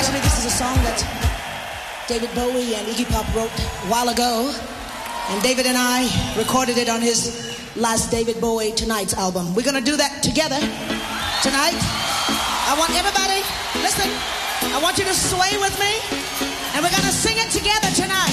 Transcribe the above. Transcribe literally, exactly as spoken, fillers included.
Actually, this is a song that David Bowie and Iggy Pop wrote a while ago. And David and I recorded it on his last David Bowie Tonight's album. We're going to do that together tonight. I want everybody, listen, I want you to sway with me. And we're going to sing it together tonight.